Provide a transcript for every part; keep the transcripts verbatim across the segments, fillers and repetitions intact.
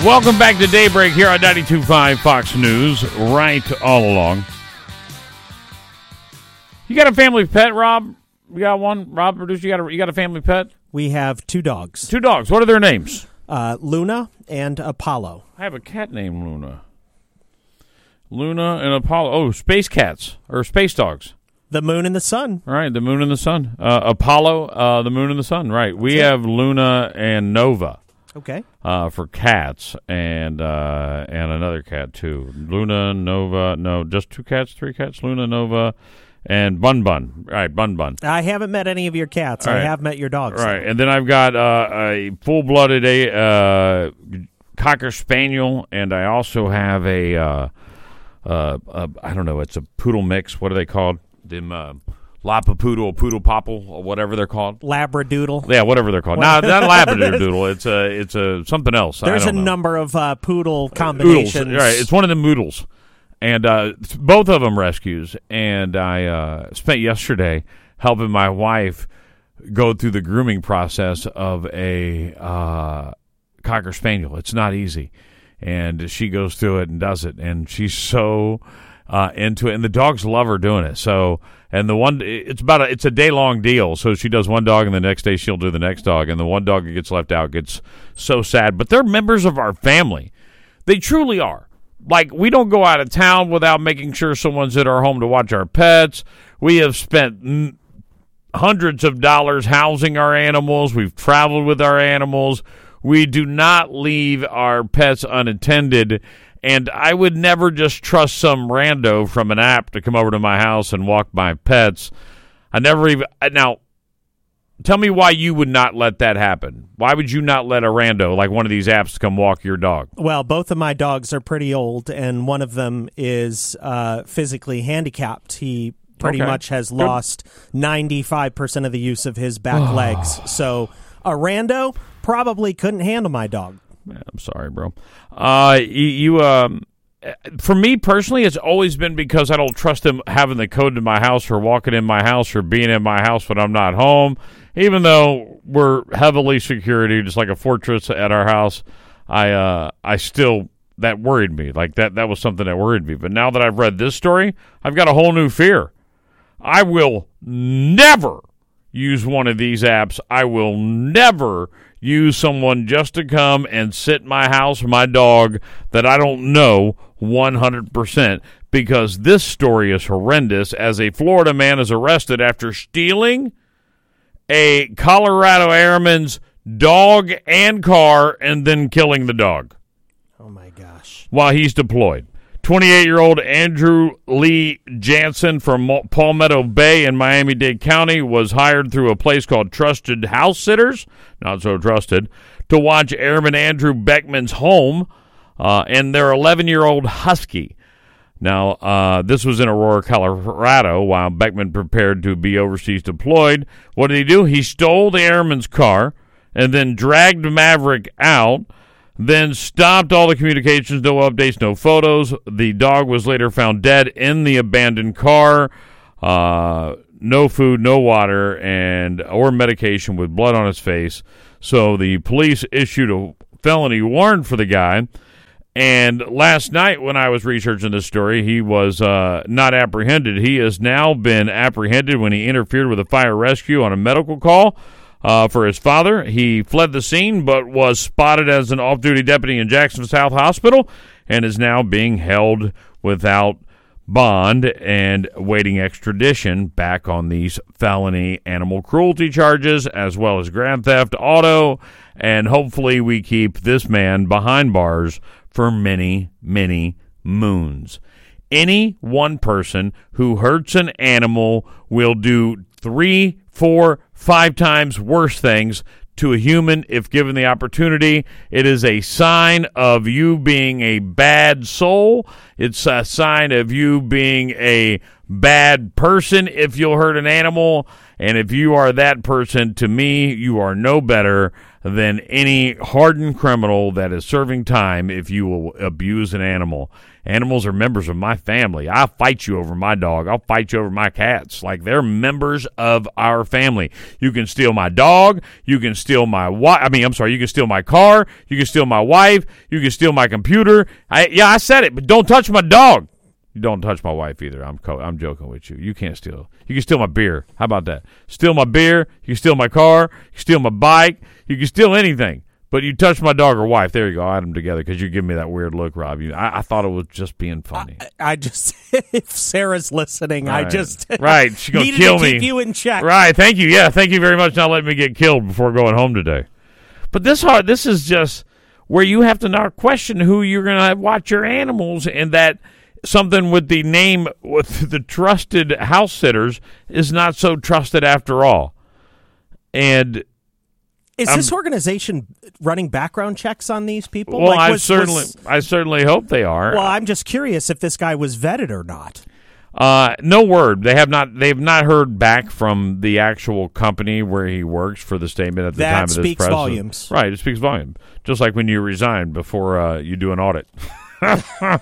Welcome back to Daybreak here on ninety-two point five Fox News, right all along. You got a family pet, Rob? You got one? Rob, producer, you got a, you got a family pet? We have two dogs. Two dogs. What are their names? Uh, Luna and Apollo. I have a cat named Luna. Luna and Apollo. Oh, space cats or space dogs. The moon and the sun. All right, the moon and the sun. Uh, Apollo, uh, the moon and the sun. Right. We That's it. have Luna and Nova. Okay. Uh, for cats and uh, and another cat too. Luna, Nova, no, just two cats, three cats. Luna, Nova, and Bun Bun. All right, Bun Bun. I haven't met any of your cats. All I right. have met your dogs. Right, and then I've got uh, a full-blooded a uh, Cocker Spaniel, and I also have a uh, uh, uh, I don't know, it's a poodle mix. What are they called? Them. Uh, Lapapoodle, Poodle Popple, or whatever they're called. Labradoodle. Yeah, whatever they're called. No, not Labradoodle. It's a, it's a something else. There's I a don't know. number of uh, poodle combinations. Oodles. Right, it's one of the moodles, and uh, both of them rescues. And I uh, spent yesterday helping my wife go through the grooming process of a uh, Cocker Spaniel. It's not easy, and she goes through it and does it, and she's so uh, into it, and the dogs love her doing it. So. And the one, it's about a, it's a day long deal. So she does one dog, and the next day she'll do the next dog. And the one dog that gets left out gets so sad. But they're members of our family. They truly are. Like, we don't go out of town without making sure someone's at our home to watch our pets. We have spent hundreds of dollars housing our animals. We've traveled with our animals. We do not leave our pets unattended. And I would never just trust some rando from an app to come over to my house and walk my pets. I never even... Now, tell me why you would not let that happen. Why would you not let a rando, like one of these apps, come walk your dog? Well, both of my dogs are pretty old, and one of them is uh, physically handicapped. He pretty Okay. much has Good. lost ninety-five percent of the use of his back legs. So a rando probably couldn't handle my dog. I'm sorry, bro. Uh, you, you um, for me personally, it's always been because I don't trust them having the code to my house or walking in my house or being in my house when I'm not home. Even though we're heavily security, just like a fortress at our house, I uh, I still that worried me. Like that that was something that worried me. But now that I've read this story, I've got a whole new fear. I will never use one of these apps. I will never use someone just to come and sit in my house with my dog that I don't know one hundred percent, because this story is horrendous as a Florida man is arrested after stealing a Colorado Airman's dog and car and then killing the dog. Oh, my gosh. While he's deployed. twenty-eight-year-old Andrew Lee Jansen from Palmetto Bay in Miami-Dade County was hired through a place called Trusted House Sitters, not so trusted, to watch Airman Andrew Beckman's home uh, and their eleven-year-old husky. Now, uh, this was in Aurora, Colorado, while Beckman prepared to be overseas deployed. What did he do? He stole the airman's car and then dragged Maverick out, then stopped all the communications, no updates, no photos. The dog was later found dead in the abandoned car. Uh, no food, no water, and or medication with blood on his face. So the police issued a felony warrant for the guy. And last night when I was researching this story, he was uh, not apprehended. He has now been apprehended when he interfered with a fire rescue on a medical call uh, for his father. He fled the scene but was spotted as an off-duty deputy in Jackson South Hospital and is now being held without bond and waiting extradition back on these felony animal cruelty charges as well as grand theft auto. And hopefully we keep this man behind bars for many, many moons. Any one person who hurts an animal will do three, four, five times worse things to a human if given the opportunity. It is a sign of you being a bad soul. It's a sign of you being a bad person if you'll hurt an animal. And if you are that person, to me, you are no better than any hardened criminal that is serving time if you will abuse an animal. Animals are members of my family. I'll fight you over my dog. I'll fight you over my cats. Like, they're members of our family. You can steal my dog. You can steal my wife. I mean, I'm sorry. You can steal my car. You can steal my wife. You can steal my computer. I, yeah, I said it, but don't touch my dog. You don't touch my wife either. I'm co- I'm joking with you. You can't steal. You can steal my beer. How about that? Steal my beer. You can steal my car. You can steal my bike. You can steal anything. But you touch my dog or wife. There you go. I had them together because you give me that weird look, Rob. You, I, I thought it was just being funny. I, I just, if Sarah's listening, right. I just right. She's gonna needed kill to me. keep you in check. Right. Thank you. Yeah. Thank you very much. Not letting me get killed before going home today. But this hard. This is just where you have to now question who you're going to watch your animals, and that something with the name with the trusted house sitters is not so trusted after all. And is I'm, this organization running background checks on these people? Well, like, I was, certainly, was, I certainly hope they are. Well, I'm just curious if this guy was vetted or not. Uh, no word. They have not. They've not heard back from the actual company where he works for the statement at the that time of this speaks press. volumes. Right, it speaks volumes. Just like when you resign before uh, you do an audit. uh,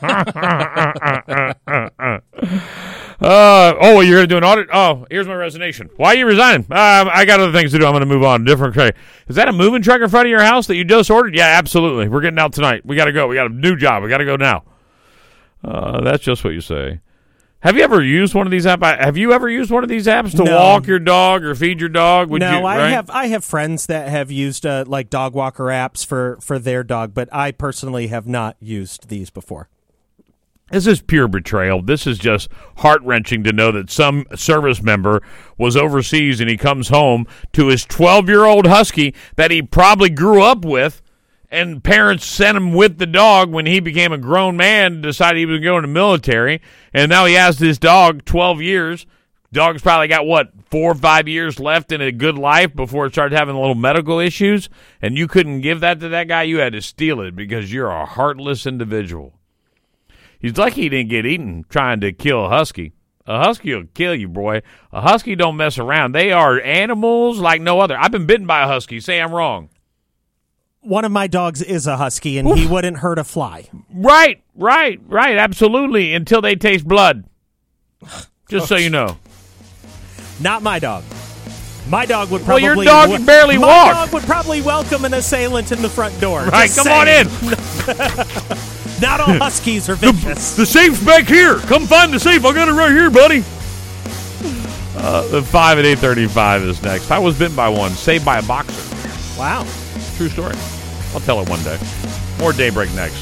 oh, you're going to do an audit? Oh, here's my resignation. Why are you resigning? Uh, I got other things to do. I'm going to move on. Different trade. Is that a moving truck in front of your house that you just ordered? Yeah, absolutely. We're getting out tonight. We got to go. We got a new job. We got to go now. Uh, that's just what you say. Have you ever used one of these apps? Have you ever used one of these apps to no. walk your dog or feed your dog? Would no, you, I right? have I have friends that have used uh, like dog walker apps for, for their dog, but I personally have not used these before. This is pure betrayal. This is just heart-wrenching to know that some service member was overseas and he comes home to his twelve-year-old husky that he probably grew up with, and parents sent him with the dog when he became a grown man, decided he was going to the military, and now he has this dog twelve years. Dog's probably got, what, four or five years left in a good life before it started having little medical issues, and you couldn't give that to that guy? You had to steal it because you're a heartless individual. He's lucky he didn't get eaten trying to kill a husky. A husky will kill you, boy. A husky don't mess around. They are animals like no other. I've been bitten by a husky. Say I'm wrong. One of my dogs is a husky, and Oof. he wouldn't hurt a fly. Right, right, right, absolutely, until they taste blood. Just so you know. Not my dog. My dog would probably... Well, your dog can barely my walk. My dog would probably welcome an assailant in the front door. Right, Just come saying. on in. Not all huskies are vicious. The, the safe's back here. Come find the safe. I got it right here, buddy. Uh, the five at eight thirty-five is next. I was bitten by one, saved by a boxer. Wow. True story. I'll tell it one day. More Daybreak next.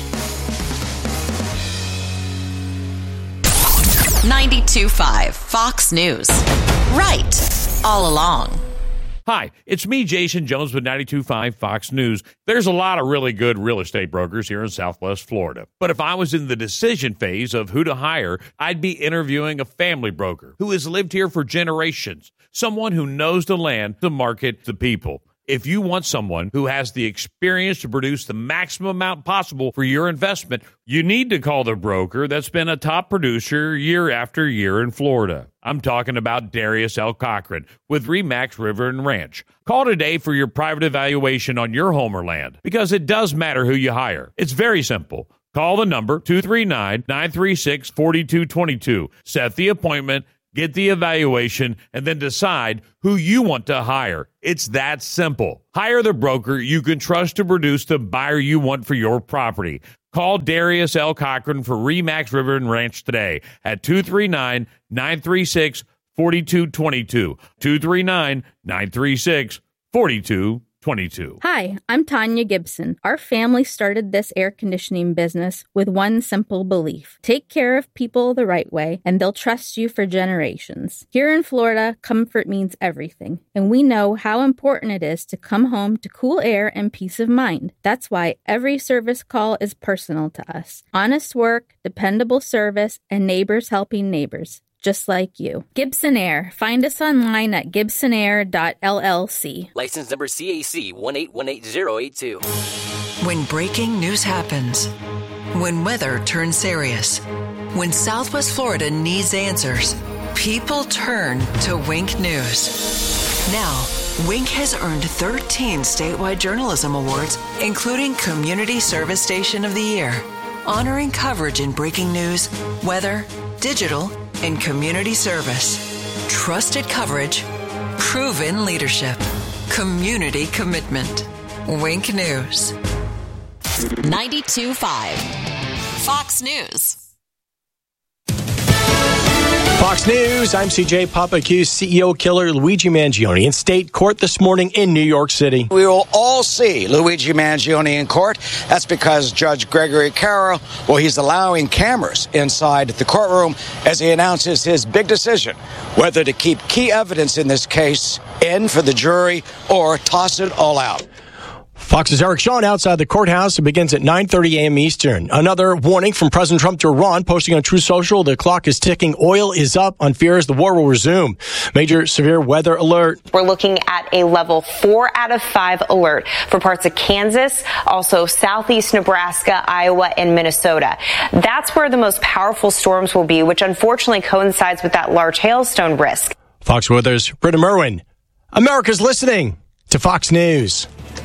ninety-two point five Fox News. Right all along. Hi, it's me, Jason Jones, with ninety-two point five Fox News. There's a lot of really good real estate brokers here in Southwest Florida. But if I was in the decision phase of who to hire, I'd be interviewing a family broker who has lived here for generations, someone who knows the land, the market, the people. If you want someone who has the experience to produce the maximum amount possible for your investment, you need to call the broker that's been a top producer year after year in Florida. I'm talking about Darius L. Cochran with RE/MAX River and Ranch. Call today for your private evaluation on your home or land, because it does matter who you hire. It's very simple. Call the number two three nine, nine three six, four two two two. Set the appointment, get the evaluation, and then decide who you want to hire. It's that simple. Hire the broker you can trust to produce the buyer you want for your property. Call Darius L. Cochran for RE/MAX River and Ranch today at two three nine, nine three six, four two two two. two three nine, nine three six, four two two two. Hi, I'm Tanya Gibson. Our family started this air conditioning business with one simple belief. Take care of people the right way, and they'll trust you for generations. Here in Florida, comfort means everything, and we know how important it is to come home to cool air and peace of mind. That's why every service call is personal to us. Honest work, dependable service, and neighbors helping neighbors. Just like you. Gibson Air. Find us online at gibson air dot l l c. License number C A C one eight one eight zero eight two. When breaking news happens, when weather turns serious, when Southwest Florida needs answers, people turn to Wink News. Now, Wink has earned thirteen statewide journalism awards, including Community Service Station of the Year, honoring coverage in breaking news, weather, digital, and community service. Trusted coverage, proven leadership, community commitment. Wink News. ninety-two point five Fox News. Fox News, I'm C J Papa, accused C E O killer Luigi Mangione in state court this morning in New York City. We will all see Luigi Mangione in court. That's because Judge Gregory Carroll, well, he's allowing cameras inside the courtroom as he announces his big decision, whether to keep key evidence in this case in for the jury or toss it all out. Fox's Eric Shawn outside the courthouse. It begins at nine thirty a.m. Eastern. Another warning from President Trump to Iran, posting on Truth Social, the clock is ticking. Oil is up on fears the war will resume. Major severe weather alert. We're looking at a level four out of five alert for parts of Kansas, also southeast Nebraska, Iowa, and Minnesota. That's where the most powerful storms will be, which unfortunately coincides with that large hailstone risk. Fox Weather's Britta Merwin. America's listening to Fox News.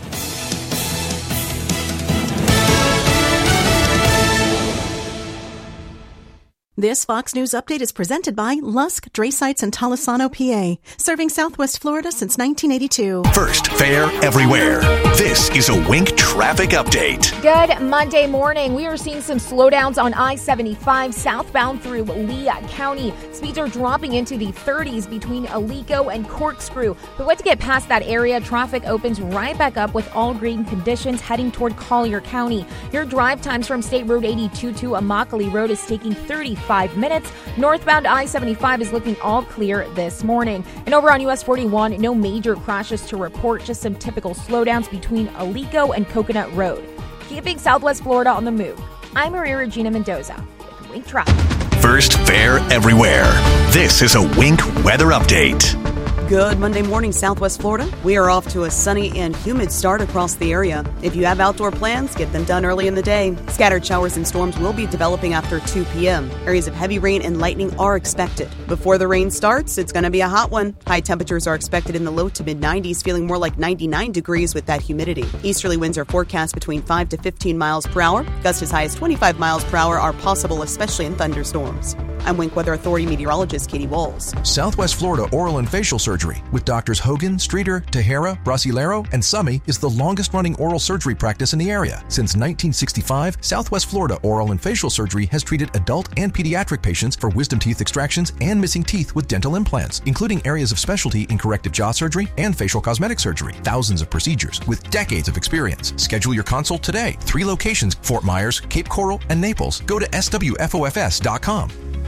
This Fox News update is presented by Lusk, Dray Sites in Talisano, P A, serving Southwest Florida since nineteen eighty-two. First, fair, everywhere. This is a Wink traffic update. Good Monday morning. We are seeing some slowdowns on I seventy-five southbound through Lee County. Speeds are dropping into the thirties between Alico and Corkscrew. But once you get past that area, traffic opens right back up with all green conditions heading toward Collier County. Your drive times from State Road eighty-two to Immokalee Road is taking thirty-five minutes. Northbound I seventy-five is looking all clear this morning. And over on U S forty-one, no major crashes to report, just some typical slowdowns between Alico and Coconut Road. Keeping Southwest Florida on the move. I'm Maria Regina Mendoza with Wink Traffic. First, fair, everywhere. This is a Wink weather update. Good Monday morning, Southwest Florida. We are off to a sunny and humid start across the area. If you have outdoor plans, get them done early in the day. Scattered showers and storms will be developing after two p.m. Areas of heavy rain and lightning are expected. Before the rain starts, it's going to be a hot one. High temperatures are expected in the low to mid nineties, feeling more like ninety-nine degrees with that humidity. Easterly winds are forecast between five to fifteen miles per hour. Gusts as high as twenty-five miles per hour are possible, especially in thunderstorms. I'm Wink Weather Authority meteorologist Katie Walls. Southwest Florida Oral and Facial Surgery with Doctors Hogan, Streeter, Tejera, Brasileiro, and Summy is the longest-running oral surgery practice in the area. Since nineteen sixty-five, Southwest Florida Oral and Facial Surgery has treated adult and pediatric patients for wisdom teeth extractions and missing teeth with dental implants, including areas of specialty in corrective jaw surgery and facial cosmetic surgery. Thousands of procedures with decades of experience. Schedule your consult today. Three locations: Fort Myers, Cape Coral, and Naples. Go to S W F O F S dot com.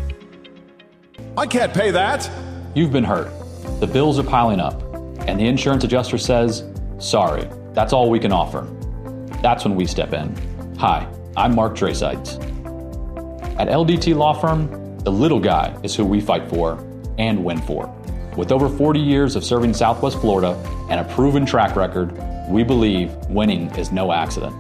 I can't pay that. You've been hurt. The bills are piling up, and the insurance adjuster says, sorry, that's all we can offer. That's when we step in. Hi, I'm Mark Draysites. At L D T Law Firm, the little guy is who we fight for and win for. With over forty years of serving Southwest Florida and a proven track record, we believe winning is no accident.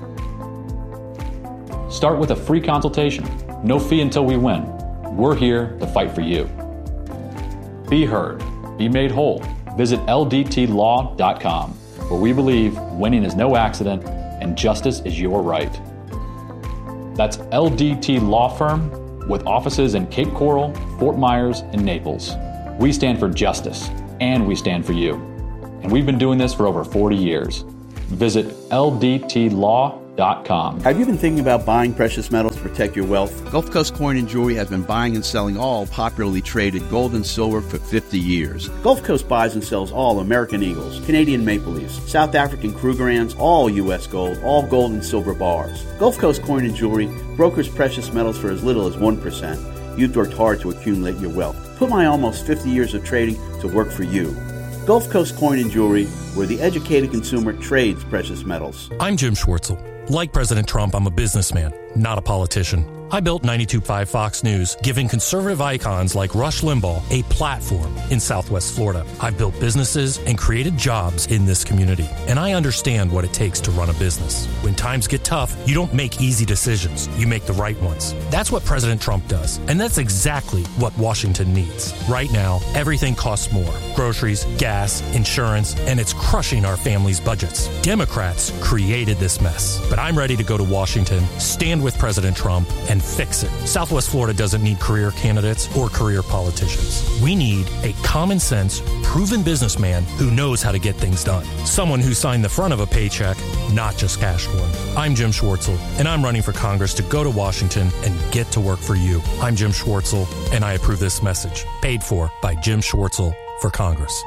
Start with a free consultation. No fee until we win. We're here to fight for you. Be heard. Be made whole. Visit L D T law dot com, where we believe winning is no accident and justice is your right. That's L D T Law Firm with offices in Cape Coral, Fort Myers, and Naples. We stand for justice, and we stand for you. And we've been doing this for over forty years. Visit L D T law dot com. Have you been thinking about buying precious metals to protect your wealth? Gulf Coast Coin and Jewelry has been buying and selling all popularly traded gold and silver for fifty years. Gulf Coast buys and sells all American Eagles, Canadian Maple Leafs, South African Krugerrands, all U S gold, all gold and silver bars. Gulf Coast Coin and Jewelry brokers precious metals for as little as one percent. You've worked hard to accumulate your wealth. Put my almost fifty years of trading to work for you. Gulf Coast Coin and Jewelry, where the educated consumer trades precious metals. I'm Jim Schwartzel. Like President Trump, I'm a businessman, not a politician. I built ninety-two point five Fox News, giving conservative icons like Rush Limbaugh a platform in Southwest Florida. I've built businesses and created jobs in this community, and I understand what it takes to run a business. When times get tough, you don't make easy decisions. You make the right ones. That's what President Trump does, and that's exactly what Washington needs. Right now, everything costs more. Groceries, gas, insurance, and it's crushing our families' budgets. Democrats created this mess, but I'm ready to go to Washington, stand with President Trump, and fix it. Southwest Florida doesn't need career candidates or career politicians. We need a common sense, proven businessman who knows how to get things done. Someone who signed the front of a paycheck, not just cashed one. I'm Jim Schwartzel, and I'm running for Congress to go to Washington and get to work for you. I'm Jim Schwartzel, and I approve this message. Paid for by Jim Schwartzel for Congress.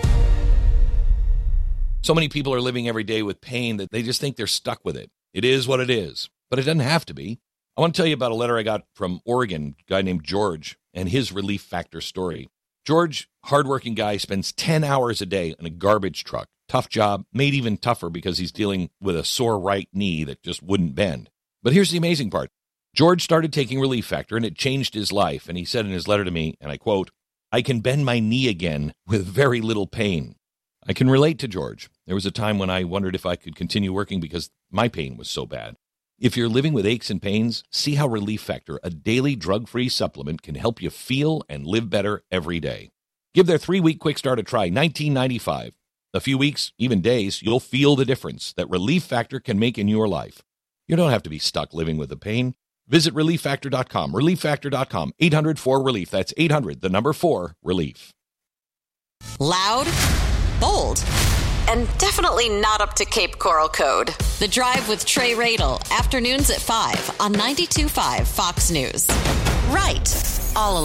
So many people are living every day with pain that they just think they're stuck with it. It is what it is, but it doesn't have to be. I want to tell you about a letter I got from Oregon, a guy named George, and his Relief Factor story. George, hardworking guy, spends ten hours a day in a garbage truck. Tough job, made even tougher because he's dealing with a sore right knee that just wouldn't bend. But here's the amazing part. George started taking Relief Factor, and it changed his life. And he said in his letter to me, and I quote, "I can bend my knee again with very little pain." I can relate to George. There was a time when I wondered if I could continue working because my pain was so bad. If you're living with aches and pains, see how Relief Factor, a daily drug-free supplement, can help you feel and live better every day. Give their three-week quick start a try, nineteen ninety-five. A few weeks, even days, you'll feel the difference that Relief Factor can make in your life. You don't have to be stuck living with the pain. Visit relief factor dot com, relief factor dot com, eight hundred four relief. That's eight hundred, the number four, relief. Loud, bold, and definitely not up to Cape Coral code. The Drive with Trey Radel, afternoons at five on ninety-two point five Fox News. Right. All